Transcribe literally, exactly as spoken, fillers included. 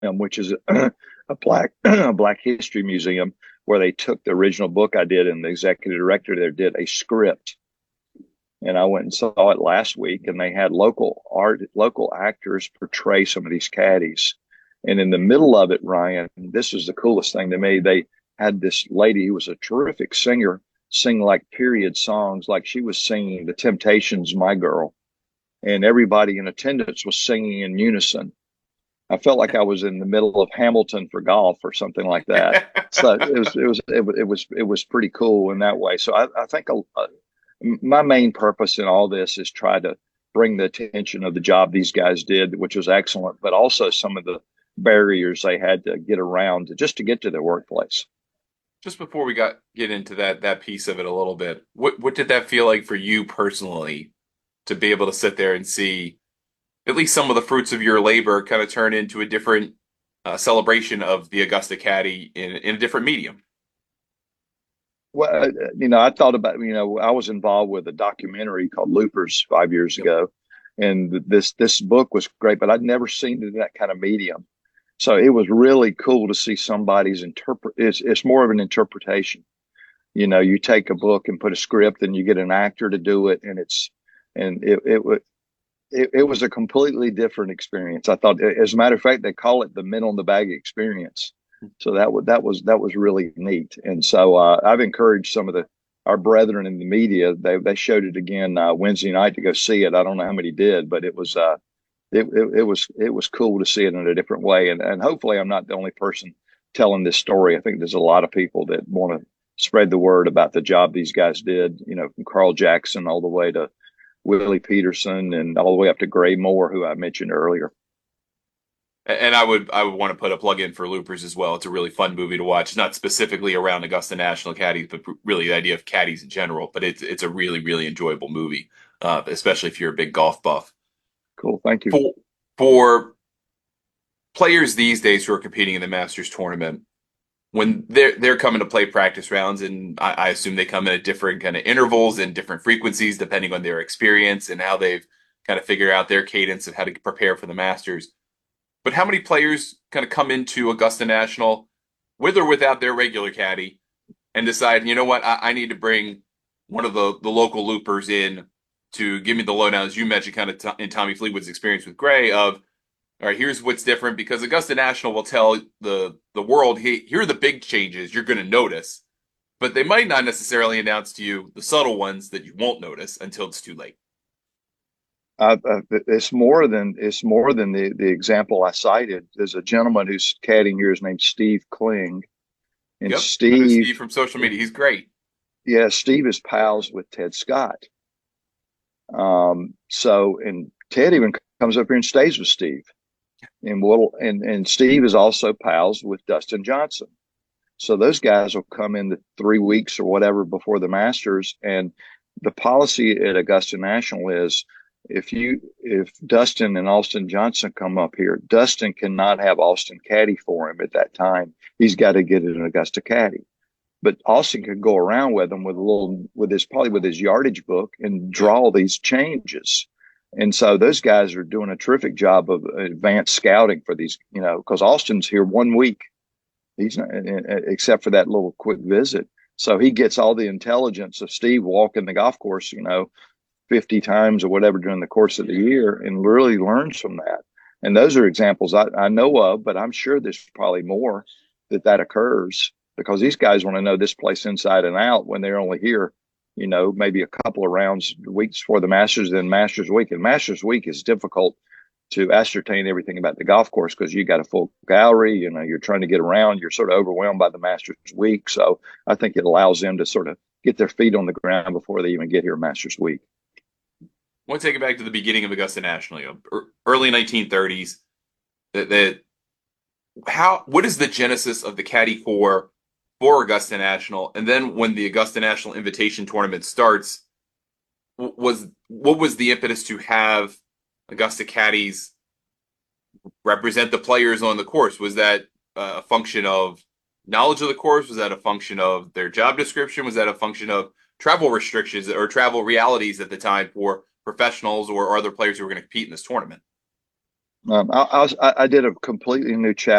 which is a, a black a Black History Museum, where they took the original book I did, and the executive director there did a script. And I went and saw it last week, and they had local art, local actors portray some of these caddies. And in the middle of it, Ryan, this was the coolest thing to me. They had this lady who was a terrific singer sing like period songs, like she was singing The Temptations' My Girl, and everybody in attendance was singing in unison. I felt like I was in the middle of Hamilton for golf or something like that. So it was it was it, was- it was it was pretty cool in that way. So I, I think a, a, my main purpose in all this is try to bring the attention of the job these guys did, which was excellent, but also some of the barriers they had to get around to, just to get to their workplace. Just before we got get into that that piece of it a little bit, what what did that feel like for you personally to be able to sit there and see at least some of the fruits of your labor kind of turn into a different uh, celebration of the Augusta Caddy in in a different medium? Well, uh, you know, I thought about, you know, I was involved with a documentary called Loopers five years Yep. ago, and this this book was great, but I'd never seen it in that kind of medium. So it was really cool to see somebody's interpret. It's it's more of an interpretation. You know, you take a book and put a script, and you get an actor to do it, and it's and it it was. It, it was a completely different experience. I thought, as a matter of fact, they call it the men on the bag experience. So that was that was that was really neat. And so uh, I've encouraged some of the our brethren in the media. They they showed it again uh, Wednesday night to go see it. I don't know how many did, but it was uh, it, it it was it was cool to see it in a different way. And and hopefully I'm not the only person telling this story. I think there's a lot of people that want to spread the word about the job these guys did. You know, from Carl Jackson all the way to Willie Peterson and all the way up to Gray Moore, who I mentioned earlier. And I would I would want to put a plug in for Loopers as well. It's a really fun movie to watch. It's not specifically around Augusta National Caddies, but really the idea of caddies in general. But it's it's a really really enjoyable movie, uh, especially if you're a big golf buff. Cool. Thank you. For for players these days who are competing in the Masters tournament, when they're they're coming to play practice rounds, and I, I assume they come in at different kind of intervals and different frequencies depending on their experience and how they've kind of figured out their cadence of how to prepare for the Masters. But how many players kind of come into Augusta National with or without their regular caddy and decide, you know what, I, I need to bring one of the, the local loopers in to give me the lowdown, as you mentioned, kind of t- in Tommy Fleetwood's experience with Gray, of all right, here's what's different because Augusta National will tell the the world, hey, here are the big changes you're going to notice, but they might not necessarily announce to you the subtle ones that you won't notice until it's too late. Uh, uh, it's more than it's more than the the example I cited. There's a gentleman who's caddying here. His name's Steve Kling, and Yep, I know Steve, Steve from social media. He's great. yeah, Steve is pals with Ted Scott. Um, so, and Ted even comes up here and stays with Steve, and what and and Steve is also pals with Dustin Johnson. So those guys will come in the three weeks or whatever before the Masters. And the policy at Augusta National is if you if Dustin and Austin Johnson come up here, Dustin cannot have Austin caddy for him at that time. He's got to get an Augusta caddy. But Austin could go around with him with a little with his probably with his yardage book and Yeah. draw these changes. And so those guys are doing a terrific job of advanced scouting for these, you know, because Austin's here one week. He's not, except for that little quick visit. So he gets all the intelligence of Steve walking the golf course, you know, fifty times or whatever during the course of the year and really learns from that. And those are examples I, I know of, but I'm sure there's probably more that that occurs because these guys want to know this place inside and out when they're only here, you know, maybe a couple of rounds, weeks before the Masters, then Masters Week. And Masters Week is difficult to ascertain everything about the golf course because you got a full gallery, you know, you're trying to get around, you're sort of overwhelmed by the Masters week. So I think it allows them to sort of get their feet on the ground before they even get here Masters week. I want to take it back to the beginning of Augusta National, you know, early nineteen thirties. That, that how what is the genesis of the Caddy Corps for Augusta National, and then when the Augusta National Invitation Tournament starts, was what was the impetus to have Augusta caddies represent the players on the course? Was that a function of knowledge of the course? Was that a function of their job description? Was that a function of travel restrictions or travel realities at the time for professionals or other players who were going to compete in this tournament? Um, I, I, was, I I did a completely new chapter